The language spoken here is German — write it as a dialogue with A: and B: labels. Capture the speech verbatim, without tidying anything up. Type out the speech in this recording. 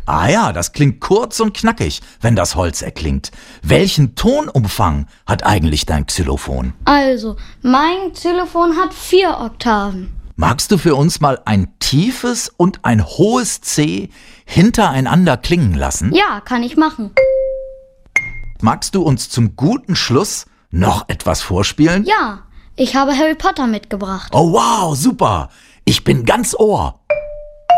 A: Ah ja, das klingt kurz und knackig, wenn das Holz erklingt. Welchen Tonumfang hat eigentlich dein Xylophon?
B: Also, mein Xylophon hat vier Oktaven.
A: Magst du für uns mal ein tiefes und ein hohes C hintereinander klingen lassen?
B: Ja, kann ich machen.
A: Magst du uns zum guten Schluss noch etwas vorspielen?
B: Ja, ich habe Harry Potter mitgebracht.
A: Oh wow, super. Ich bin ganz Ohr.